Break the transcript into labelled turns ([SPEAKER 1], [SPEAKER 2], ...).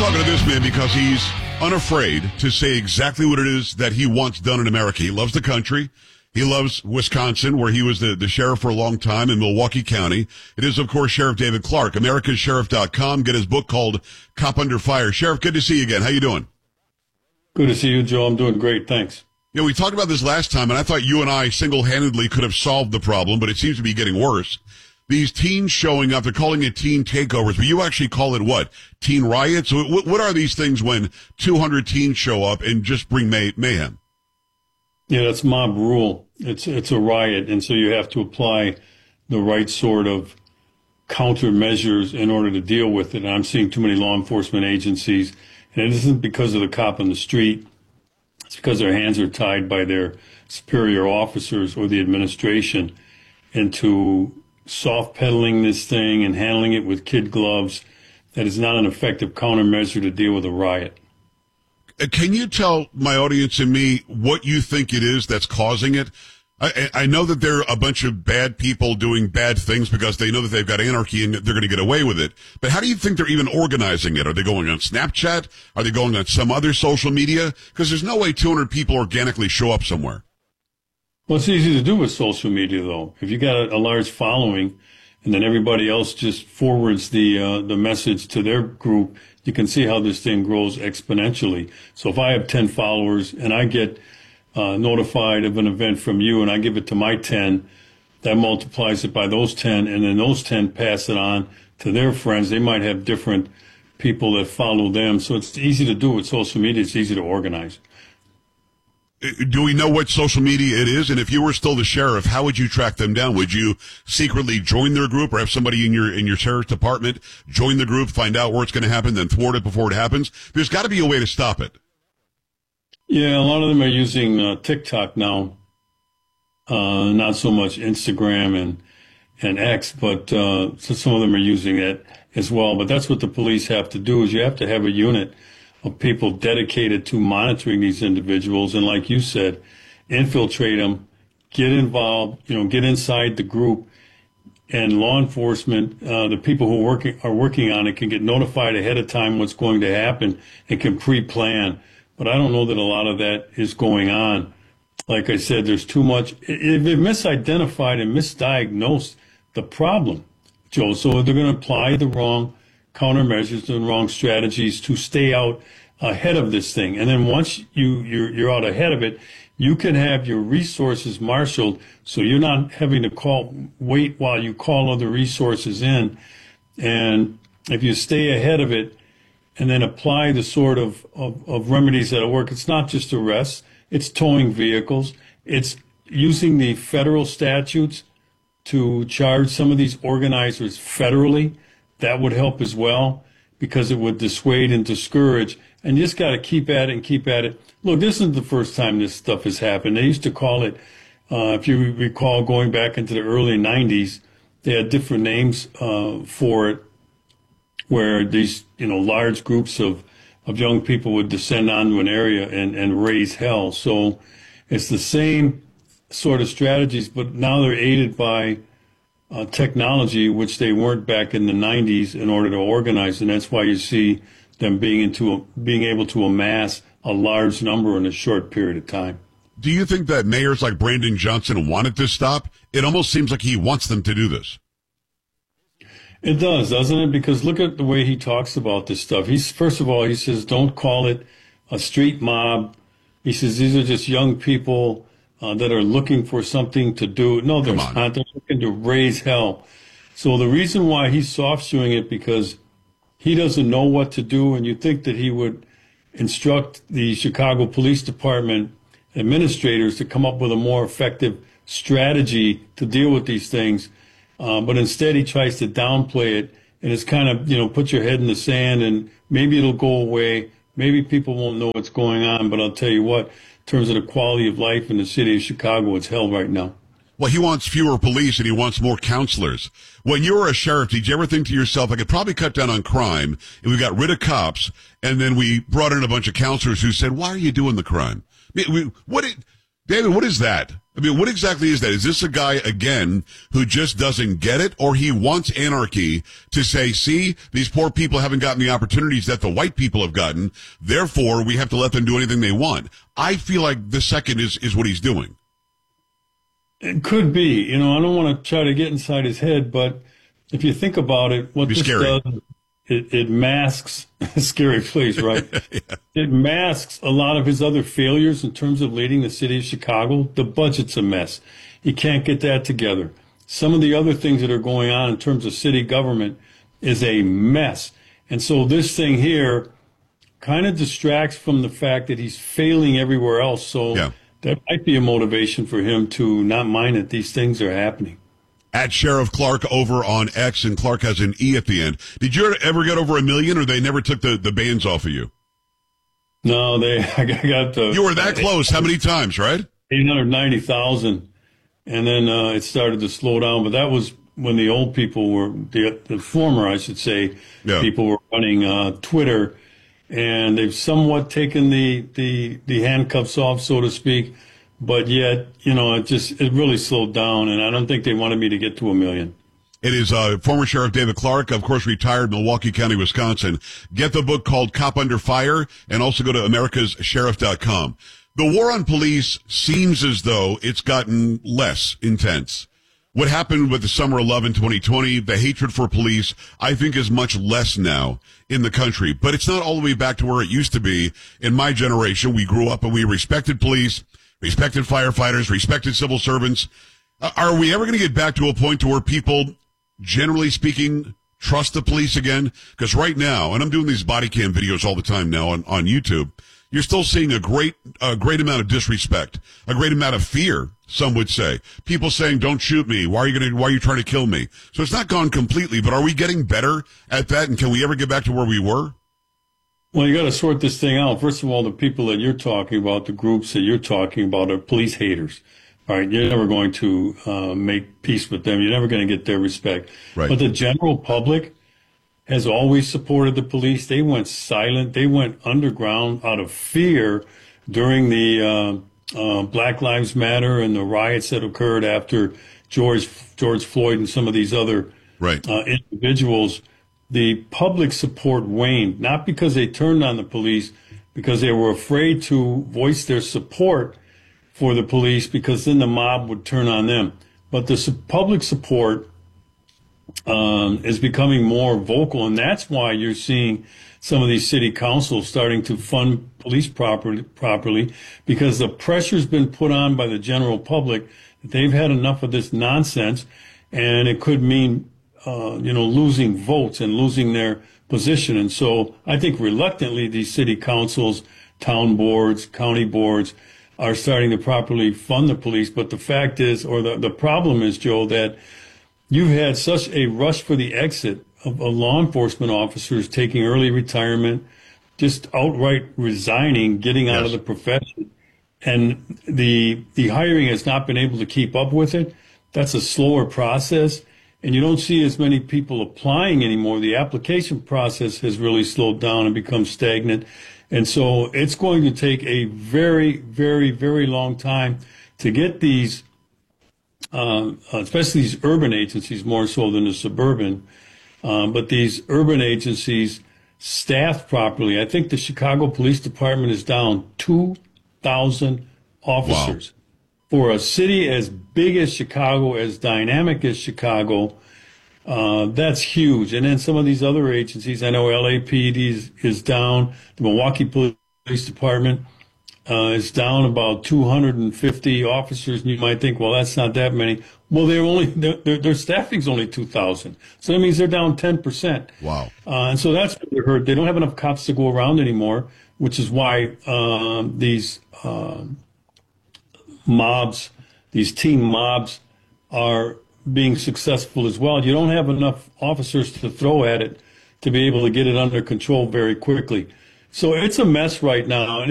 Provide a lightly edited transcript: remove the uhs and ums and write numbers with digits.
[SPEAKER 1] talking to this man because he's unafraid to say exactly what it is that he wants done in America. He loves the country. He loves Wisconsin, where he was the sheriff for a long time in Milwaukee County. It is, of course, Sheriff David Clarke, americassheriff.com. Get his book called Cop Under Fire. Sheriff, good to see you again. How you doing?
[SPEAKER 2] Good to see you, Joe. I'm doing great. Thanks.
[SPEAKER 1] You know, we talked about this last time, and I thought you and I single-handedly could have solved the problem, but it seems to be getting worse. These teens showing up, they're calling it teen takeovers, but you actually call it what? Teen riots? What are these things when 200 teens show up and just bring mayhem?
[SPEAKER 2] Yeah, that's mob rule. It's a riot, and so you have to apply the right sort of countermeasures in order to deal with it. And I'm seeing too many law enforcement agencies, and it isn't because of the cop on the street. It's because their hands are tied by their superior officers or the administration into soft pedaling this thing and handling it with kid gloves. That is not an effective countermeasure to deal with a riot.
[SPEAKER 1] Can you tell my audience and me what you think it is that's causing it? I know that there are a bunch of bad people doing bad things because they know that they've got anarchy and they're going to get away with it. But how do you think they're even organizing it? Are they going on Snapchat? Are they going on some other social media? Because there's no way 200 people organically show up somewhere.
[SPEAKER 2] Well, it's easy to do with social media, though. If you got a large following and then everybody else just forwards the message to their group, you can see how this thing grows exponentially. So if I have 10 followers and I get notified of an event from you and I give it to my 10, that multiplies it by those 10, and then those 10 pass it on to their friends. They might have different people that follow them. So it's easy to do with social media. It's easy to organize.
[SPEAKER 1] Do we know what social media it is? And if you were still the sheriff, how would you track them down? Would you secretly join their group or have somebody in your sheriff's department join the group, find out where it's going to happen, then thwart it before it happens? There's got to be a way to stop it.
[SPEAKER 2] Yeah, a lot of them are using TikTok now. Not so much Instagram and X, but so some of them are using it as well. But that's what the police have to do, is you have to have a unit of people dedicated to monitoring these individuals. And like you said, infiltrate them, get involved, get inside the group, and law enforcement, the people who are working on it can get notified ahead of time what's going to happen and can pre-plan. But I don't know that a lot of that is going on. Like I said, there's too much. They've misidentified and misdiagnosed the problem, Joe. So they're going to apply the wrong countermeasures, the wrong strategies to stay out ahead of this thing. And then once you're out ahead of it, you can have your resources marshaled so you're not having to wait while you call other resources in. And if you stay ahead of it and then apply the sort of remedies that'll work, it's not just arrests, it's towing vehicles, it's using the federal statutes to charge some of these organizers federally. That would help as well, because it would dissuade and discourage. And you just got to keep at it and keep at it. Look, this isn't the first time this stuff has happened. They used to call it, if you recall, going back into the early 90s, they had different names for it, where these large groups of young people would descend onto an area and raise hell. So it's the same sort of strategies, but now they're aided by technology, which they weren't back in the 90s, in order to organize. And that's why you see them being able to amass a large number in a short period of time.
[SPEAKER 1] Do you think that mayors like Brandon Johnson want it to stop? It almost seems like he wants them to do this.
[SPEAKER 2] It does, doesn't it? Because look at the way he talks about this stuff. First of all, he says, don't call it a street mob. He says these are just young people that are looking for something to do. No, they're not. They're looking to raise hell. So the reason why he's soft-shoeing it, because he doesn't know what to do, and you think that he would instruct the Chicago Police Department administrators to come up with a more effective strategy to deal with these things. But instead he tries to downplay it, and it's kind of, put your head in the sand and maybe it'll go away. Maybe people won't know what's going on, but I'll tell you what, in terms of the quality of life in the city of Chicago, it's hell right now.
[SPEAKER 1] Well, he wants fewer police and he wants more counselors. When you were a sheriff, did you ever think to yourself, I could probably cut down on crime if we got rid of cops and then we brought in a bunch of counselors who said, why are you doing the crime? David, what is that? I mean, what exactly is that? Is this a guy, again, who just doesn't get it, or he wants anarchy to say, see, these poor people haven't gotten the opportunities that the white people have gotten, therefore we have to let them do anything they want? I feel like the second is what he's doing.
[SPEAKER 2] It could be. You know, I don't want to try to get inside his head, but if you think about it, what this does, it masks a scary place, right? Yeah. It masks a lot of his other failures in terms of leading the city of Chicago. The budget's a mess. He can't get that together. Some of the other things that are going on in terms of city government is a mess. And so this thing here kind of distracts from the fact that he's failing everywhere else. So that might be a motivation for him to not mind that these things are happening.
[SPEAKER 1] At Sheriff Clark over on X, and Clark has an E at the end. Did you ever get over 1 million, or they never took the bands off of you?
[SPEAKER 2] No, I got the...
[SPEAKER 1] You were that close. How many times, right?
[SPEAKER 2] 890,000. And then it started to slow down. But that was when the old people were, the former, I should say, people were running Twitter. And they've somewhat taken the handcuffs off, so to speak. But yet, you know, it really slowed down, and I don't think they wanted me to get to 1 million.
[SPEAKER 1] It is former Sheriff David Clark, of course, retired, Milwaukee County, Wisconsin. Get the book called Cop Under Fire, and also go to americassheriff.com. The war on police seems as though it's gotten less intense. What happened with the summer 11, 2020, the hatred for police, I think is much less now in the country. But it's not all the way back to where it used to be. In my generation, we grew up and we respected police, respected firefighters, respected civil servants. Are we ever going to get back to a point to where people, generally speaking, trust the police again? Because right now, and I'm doing these body cam videos all the time now on YouTube, you're still seeing a great amount of disrespect, a great amount of fear, some would say. People saying, don't shoot me. Why are you trying to kill me? So it's not gone completely, but are we getting better at that? And can we ever get back to where we were?
[SPEAKER 2] Well, you got to sort this thing out. First of all, the people that you're talking about, the groups that you're talking about, are police haters. All right, you're never going to make peace with them. You're never going to get their respect.
[SPEAKER 1] Right.
[SPEAKER 2] But the general public has always supported the police. They went silent. They went underground out of fear during the Black Lives Matter and the riots that occurred after George Floyd and some of these other individuals. The public support waned, not because they turned on the police, because they were afraid to voice their support for the police, because then the mob would turn on them. But the public support is becoming more vocal, and that's why you're seeing some of these city councils starting to fund police properly, because the pressure's been put on by the general public that they've had enough of this nonsense, and it could mean losing votes and losing their position. And so I think reluctantly these city councils, town boards, county boards are starting to properly fund the police. But the fact is, or the problem is, Joe, that you've had such a rush for the exit of law enforcement officers taking early retirement, just outright resigning, getting out of the profession. And the hiring has not been able to keep up with it. That's a slower process. And you don't see as many people applying anymore. The application process has really slowed down and become stagnant. And so it's going to take a very, very, very long time to get these, especially these urban agencies, more so than the suburban, but these urban agencies staffed properly. I think the Chicago Police Department is down 2,000 officers. Wow. For a city as big as Chicago, as dynamic as Chicago, that's huge. And then some of these other agencies, I know LAPD is down. The Milwaukee Police Department is down about 250 officers. And you might think, well, that's not that many. Well, their staffing's only 2,000. So that means they're down 10%.
[SPEAKER 1] Wow.
[SPEAKER 2] And so that's what they heard. They don't have enough cops to go around anymore, which is why these mobs, these teen mobs, are being successful as well. You don't have enough officers to throw at it to be able to get it under control very quickly. So it's a mess right now.